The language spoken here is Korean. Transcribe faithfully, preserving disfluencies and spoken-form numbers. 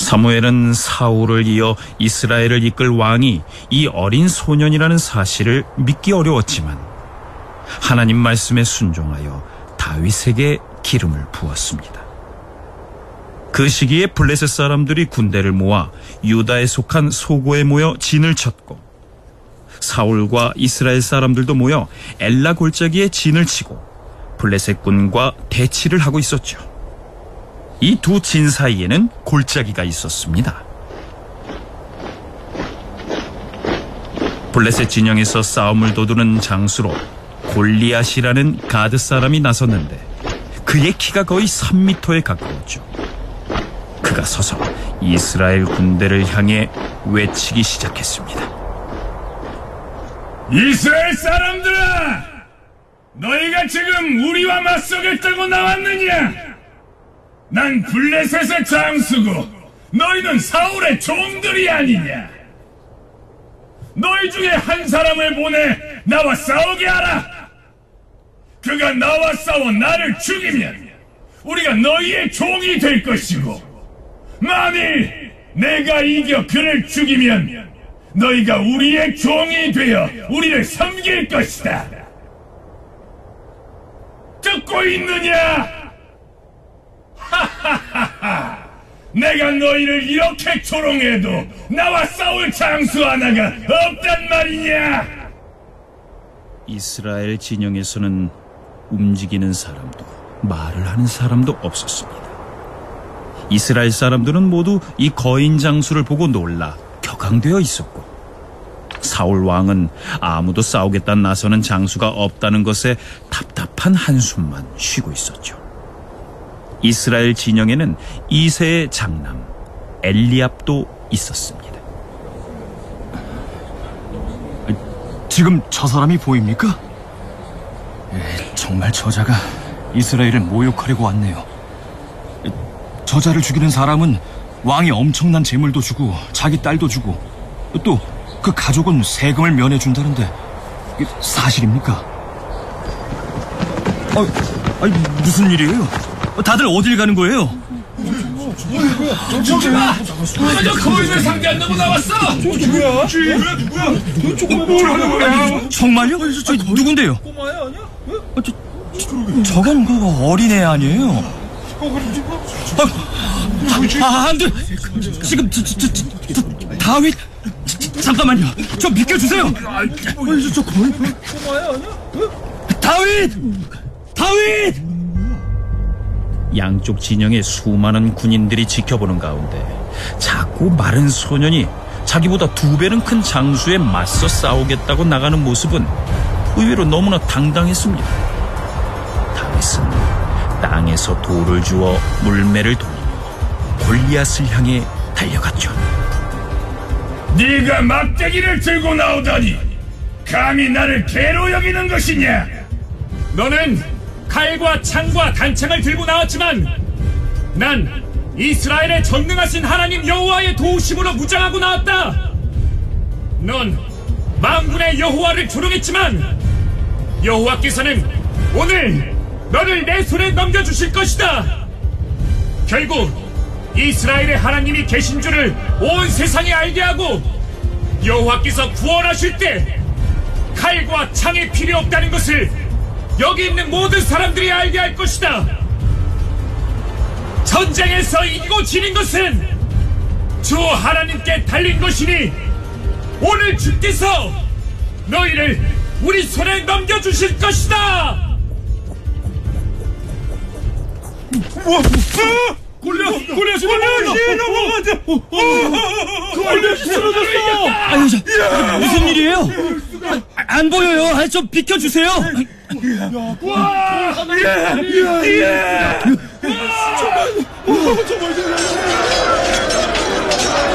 사무엘은 사울을 이어 이스라엘을 이끌 왕이 이 어린 소년이라는 사실을 믿기 어려웠지만 하나님 말씀에 순종하여 다윗에게 기름을 부었습니다. 그 시기에 블레셋 사람들이 군대를 모아 유다에 속한 소고에 모여 진을 쳤고 사울과 이스라엘 사람들도 모여 엘라 골짜기에 진을 치고 블레셋 군과 대치를 하고 있었죠. 이 두 진 사이에는 골짜기가 있었습니다. 블레셋 진영에서 싸움을 도두는 장수로 골리앗이라는 가드 사람이 나섰는데 그의 키가 거의 삼 미터에 가까웠죠. 그가 서서 이스라엘 군대를 향해 외치기 시작했습니다. 이스라엘 사람들아! 너희가 지금 우리와 맞서겠다고 나왔느냐? 난 블레셋의 장수고 너희는 사울의 종들이 아니냐? 너희 중에 한 사람을 보내 나와 싸우게 하라! 그가 나와 싸워 나를 죽이면 우리가 너희의 종이 될 것이고 만일 내가 이겨 그를 죽이면 너희가 우리의 종이 되어 우리를 섬길 것이다. 듣고 있느냐? 하하하하! 내가 너희를 이렇게 조롱해도 나와 싸울 장수 하나가 없단 말이냐? 이스라엘 진영에서는 움직이는 사람도 말을 하는 사람도 없었습니다. 이스라엘 사람들은 모두 이 거인 장수를 보고 놀라 격앙되어 있었고 사울 왕은 아무도 싸우겠다 나서는 장수가 없다는 것에 답답한 한숨만 쉬고 있었죠. 이스라엘 진영에는 이세의 장남 엘리압도 있었습니다. 지금 저 사람이 보입니까? 에, 정말 저자가 이스라엘을 모욕하려고 왔네요. 저자를 죽이는 사람은 왕이 엄청난 재물도 주고 자기 딸도 주고 또 그 가족은 세금을 면해준다는데 사실입니까? 아, 아니 무슨 일이에요? 다들 어딜 가는 거예요? 저기 봐! 누가 저 거인을 상대한다고 나왔어? 저 누구야? 누구야 누구야? 뭘 하는 거야? 정말요? 저 누군데요? 꼬마야 아니야? 아, 저, 저건 그 어린애 아니에요? 아, 아, 안 돼! 지금 저, 저, 저, 저, 다윗! 잠깐만요. 저 비켜주세요. 아, 저, 저 거의 꼬마야 아니야? 다윗! 다윗! 양쪽 진영의 수많은 군인들이 지켜보는 가운데 작고 마른 소년이 자기보다 두 배는 큰 장수에 맞서 싸우겠다고 나가는 모습은 의외로 너무나 당당했습니다. 다윗은 땅에서 돌을 주워 물매를 돌리며 골리앗을 향해 달려갔죠. 네가 막대기를 들고 나오다니 감히 나를 개로 여기는 것이냐? 너는 칼과 창과 단창을 들고 나왔지만 난 이스라엘의 전능하신 하나님 여호와의 도우심으로 무장하고 나왔다. 넌 만군의 여호와를 조롱했지만 여호와께서는 오늘 너를 내 손에 넘겨주실 것이다. 결국 이스라엘의 하나님이 계신 줄을 온 세상에 알게 하고 여호와께서 구원하실 때 칼과 창이 필요 없다는 것을 여기 있는 모든 사람들이 알게 할 것이다. 전쟁에서 이기고 지는 것은 주 하나님께 달린 것이니 오늘 주께서 너희를 우리 손에 넘겨주실 것이다. 뭐? 골리앗! 골리앗이 골리앗이 넘어가자! 골리앗이 쓰러졌어! 아유, 저, 무슨 일이에요? 아, 안 보여요. 아, 좀 비켜주세요. 와! 예! 예! 정말! 정말!